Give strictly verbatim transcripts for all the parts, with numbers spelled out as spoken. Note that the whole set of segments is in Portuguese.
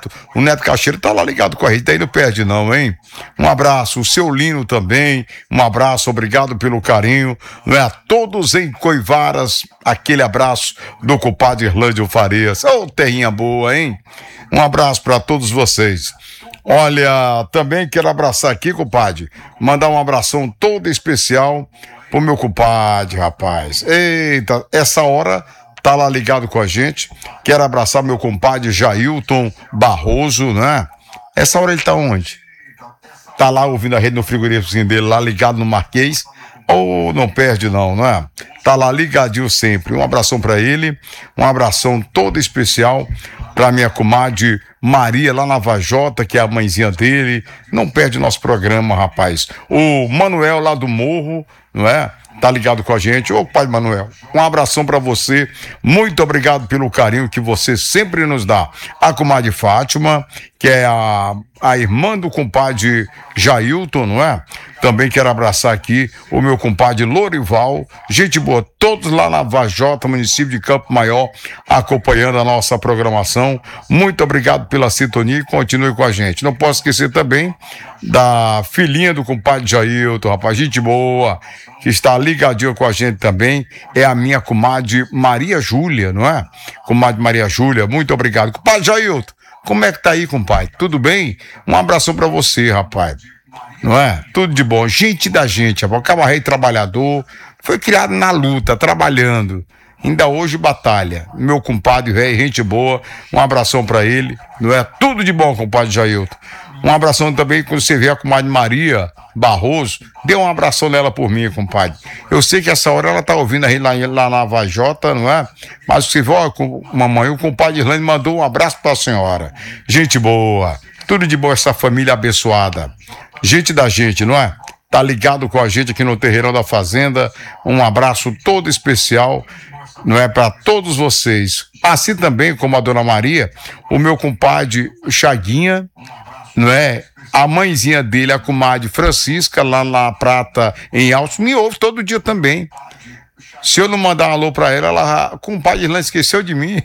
Neto. O Neto Cacheiro tá lá ligado com a gente, daí não perde não, hein? Um abraço, o seu Lino também, um abraço, obrigado pelo carinho, não é? A todos em Coivaras, aquele abraço do compadre Irlândio Farias. Ô, terrinha boa, hein? Um abraço para todos vocês. Olha, também quero abraçar aqui, compadre, mandar um abração todo especial pro meu compadre, rapaz. Eita, essa hora tá lá ligado com a gente. Quero abraçar meu compadre Jailton Barroso, né? Essa hora ele tá onde? Tá lá ouvindo a rede no frigoríficozinho dele, lá ligado no Marquês. Ou oh, não perde não, não é? Tá lá ligadinho sempre. Um abração pra ele, um abração todo especial pra minha comadre Maria, lá na Vajota, que é a mãezinha dele. Não perde nosso programa, rapaz. O Manuel, lá do Morro, não é? Tá ligado com a gente. Ô, pai Manuel, um abração pra você. Muito obrigado pelo carinho que você sempre nos dá. A comadre Fátima, que é a, a irmã do compadre Jailton, não é? Também quero abraçar aqui o meu compadre Lorival. Gente boa, todos lá na Vajota, município de Campo Maior, acompanhando a nossa programação. Muito obrigado pela sintonia e continue com a gente. Não posso esquecer também da filhinha do compadre Jailton, rapaz, gente boa, que está ligadinho com a gente também, é a minha comadre Maria Júlia, não é? Comadre Maria Júlia, muito obrigado. Compadre Jailton, como é que tá aí, compadre? Tudo bem? Um abração pra você, rapaz. Não é? Tudo de bom. Gente da gente, rapaz. O camarrei trabalhador, foi criado na luta, trabalhando. Ainda hoje batalha. Meu compadre, velho, gente boa. Um abração pra ele. Não é? Tudo de bom, compadre Jailton. Um abração também quando você vê a comadre Maria Barroso. Dê um abração nela por mim, compadre. Eu sei que essa hora ela tá ouvindo aí lá, lá na Vajota, não é? Mas você vê, ó, mamãe, o compadre Irlande mandou um abraço pra senhora. Gente boa. Tudo de bom essa família abençoada. Gente da gente, não é? Tá ligado com a gente aqui no Terreirão da Fazenda. Um abraço todo especial, não é? Para todos vocês. Assim também como a dona Maria, o meu compadre Chaguinha, não é? A mãezinha dele, a comadre Francisca, lá na Prata, em Altos, me ouve todo dia também. Se eu não mandar um alô pra ela, ela, compadre Irlande esqueceu de mim.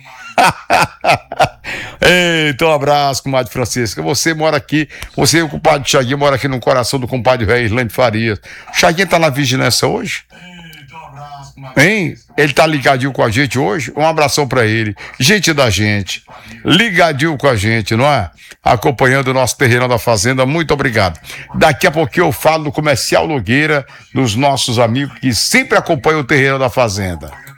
Eita, um abraço, comadre Francisca. Você mora aqui, você e o compadre Chaguinha mora aqui no coração do compadre velho Irlande Farias. O Chaguinha tá na vigilância hoje? Hein? Ele tá ligadinho com a gente hoje? Um abração pra ele. Gente da gente, ligadinho com a gente, não é? Acompanhando o nosso Terreirão da Fazenda, muito obrigado. Daqui a pouquinho eu falo do Comercial Nogueira, dos nossos amigos que sempre acompanham o Terreirão da Fazenda.